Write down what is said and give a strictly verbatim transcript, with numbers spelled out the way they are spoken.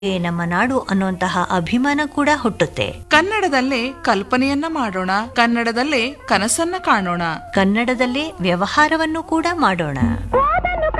ಏ ನಮ್ಮ ನಾಡು ಅನ್ನುವಂತಹ ಅಭಿಮಾನ ಕೂಡ ಹುಟ್ಟುತ್ತೆ. ಕನ್ನಡದಲ್ಲೇ ಕಲ್ಪನೆಯನ್ನ ಮಾಡೋಣ, ಕನ್ನಡದಲ್ಲೇ ಕನಸನ್ನ ಕಾಣೋಣ, ಕನ್ನಡದಲ್ಲೇ ವ್ಯವಹಾರವನ್ನು ಕೂಡ ಮಾಡೋಣ.